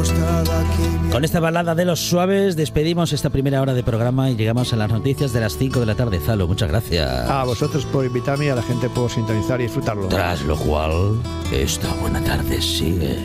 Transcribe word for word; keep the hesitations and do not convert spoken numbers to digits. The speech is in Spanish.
acostada aquí. Con esta balada de los suaves despedimos esta primera hora de programa y llegamos a las noticias de las cinco de la tarde. Zalo, muchas gracias. A vosotros por invitarme y a la gente por sintonizar y disfrutarlo. Tras lo cual, esta buena tarde sigue.